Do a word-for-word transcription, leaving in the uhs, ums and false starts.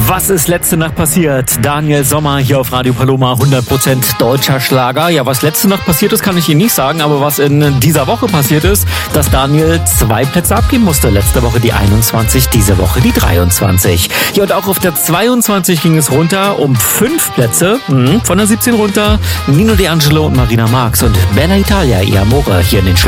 Was ist letzte Nacht passiert? Daniel Sommer hier auf Radio Paloma, hundert Prozent deutscher Schlager. Ja, was letzte Nacht passiert ist, kann ich Ihnen nicht sagen, aber was in dieser Woche passiert ist, dass Daniel zwei Plätze abgeben musste. Letzte Woche die einundzwanzig, diese Woche die dreiundzwanzig. Ja, und auch auf der zweiundzwanzig ging es runter um fünf Plätze. Von der siebzehn runter Nino D'Angelo und Marina Marx und Bella Italia, ihr Amore hier in den Schlager.